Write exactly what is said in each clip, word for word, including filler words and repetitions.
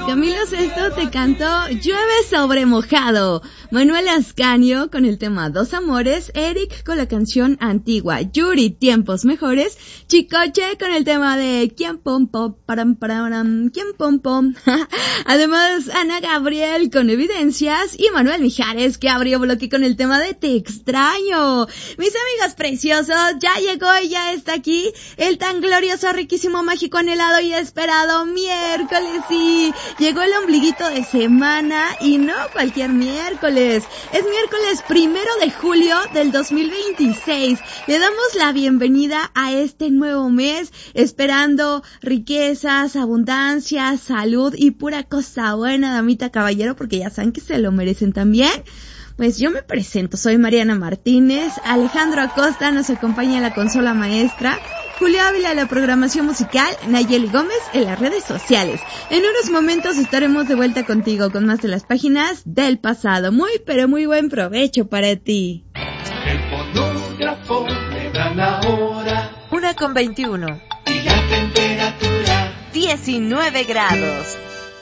Camilo Sesto te cantó Llueve sobre mojado. Manuel Ascanio con el tema Dos Amores. Eric con la canción Antigua. Yuri, Tiempos Mejores. Chicoche con el tema de ¿Quién pom pom? Param param. ¿Quién pom pom? Además, Ana Gabriel con Evidencias. Y Manuel Mijares, que abrió bloque con el tema de Te Extraño. Mis amigos preciosos, ya llegó y ya está aquí el tan glorioso, riquísimo, mágico, anhelado y esperado miércoles. Sí, llegó el ombliguito de semana y no cualquier miércoles. Es miércoles primero de julio del dos mil veintiséis. Le damos la bienvenida a este nuevo mes, esperando riquezas, abundancia, salud y pura cosa buena, damita, caballero, porque ya saben que se lo merecen también. Pues yo me presento, soy Mariana Martínez, Alejandro Acosta nos acompaña en la consola maestra, Julio Ávila en la programación musical, Nayeli Gómez en las redes sociales. En unos momentos estaremos de vuelta contigo con más de las páginas del pasado. Muy pero muy buen provecho para ti. El fonógrafo me da la hora. Una con veintiuno. Y la temperatura. diecinueve grados.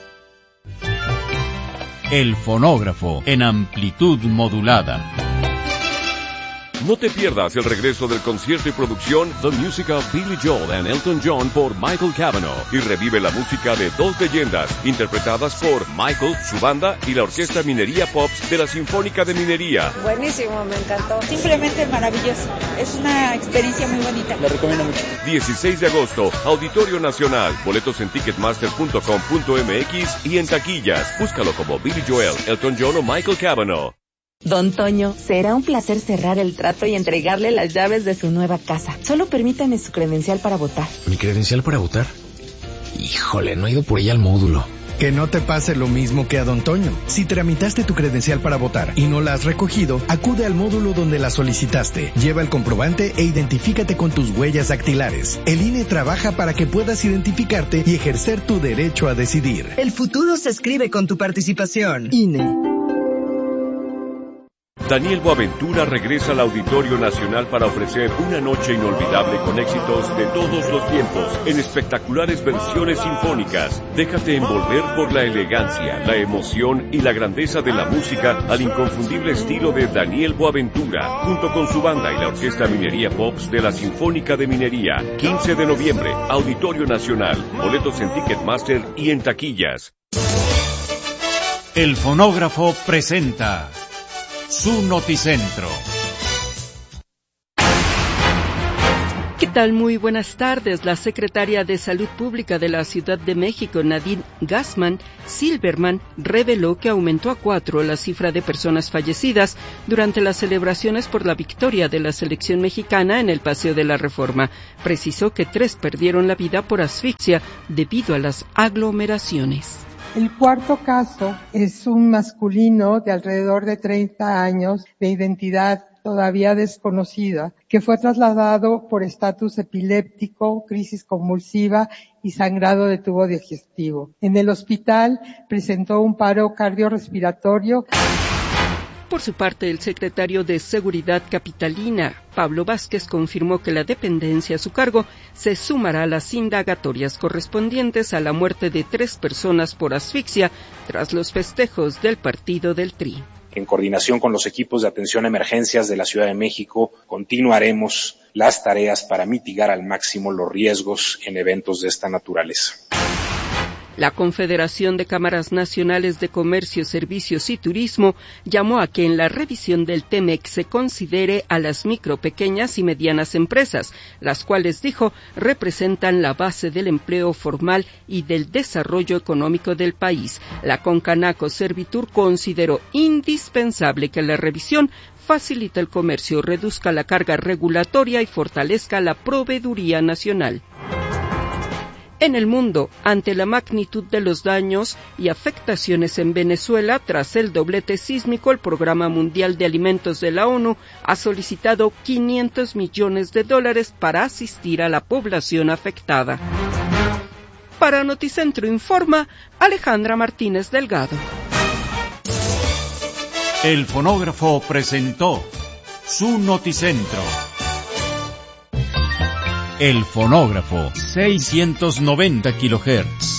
El fonógrafo en amplitud modulada. No te pierdas el regreso del concierto y producción The Music of Billy Joel and Elton John por Michael Cavanaugh y revive la música de dos leyendas interpretadas por Michael, su banda y la Orquesta Minería Pops de la Sinfónica de Minería. Buenísimo, me encantó. Simplemente maravilloso. Es una experiencia muy bonita. La recomiendo mucho. dieciséis de agosto, Auditorio Nacional. Boletos en ticketmaster punto com punto m x y en taquillas. Búscalo como Billy Joel, Elton John o Michael Cavanaugh. Don Toño, será un placer cerrar el trato y entregarle las llaves de su nueva casa. Solo permítame su credencial para votar. ¿Mi credencial para votar? Híjole, no he ido por ella al módulo. Que no te pase lo mismo que a Don Toño. Si tramitaste tu credencial para votar y no la has recogido, acude al módulo donde la solicitaste. Lleva el comprobante e identifícate con tus huellas dactilares. El I N E trabaja para que puedas identificarte y ejercer tu derecho a decidir. El futuro se escribe con tu participación. I N E. Daniel Boaventura regresa al Auditorio Nacional para ofrecer una noche inolvidable con éxitos de todos los tiempos, en espectaculares versiones sinfónicas. Déjate envolver por la elegancia, la emoción y la grandeza de la música al inconfundible estilo de Daniel Boaventura, junto con su banda y la Orquesta Minería Pops de la Sinfónica de Minería. quince de noviembre, Auditorio Nacional. Boletos en Ticketmaster y en taquillas. El fonógrafo presenta su noticentro. ¿Qué tal? Muy buenas tardes. La secretaria de Salud Pública de la Ciudad de México, Nadine Gassman Silverman, reveló que aumentó a cuatro la cifra de personas fallecidas durante las celebraciones por la victoria de la selección mexicana en el Paseo de la Reforma. Precisó que tres perdieron la vida por asfixia debido a las aglomeraciones. El cuarto caso es un masculino de alrededor de treinta años, de identidad todavía desconocida, que fue trasladado por estatus epiléptico, crisis convulsiva y sangrado de tubo digestivo. En el hospital presentó un paro cardiorrespiratorio. Por su parte, el secretario de Seguridad capitalina, Pablo Vázquez, confirmó que la dependencia a su cargo se sumará a las indagatorias correspondientes a la muerte de tres personas por asfixia tras los festejos del partido del Tri. En coordinación con los equipos de atención a emergencias de la Ciudad de México, continuaremos las tareas para mitigar al máximo los riesgos en eventos de esta naturaleza. La Confederación de Cámaras Nacionales de Comercio, Servicios y Turismo llamó a que en la revisión del TEMEC se considere a las micro, pequeñas y medianas empresas, las cuales, dijo, representan la base del empleo formal y del desarrollo económico del país. La Concanaco Servitur consideró indispensable que la revisión facilite el comercio, reduzca la carga regulatoria y fortalezca la proveeduría nacional. En el mundo, ante la magnitud de los daños y afectaciones en Venezuela tras el doblete sísmico, el Programa Mundial de Alimentos de la ONU ha solicitado quinientos millones de dólares para asistir a la población afectada. Para Noticentro informa Alejandra Martínez Delgado. El fonógrafo presentó su Noticentro. El fonógrafo, seiscientos noventa kilohertz.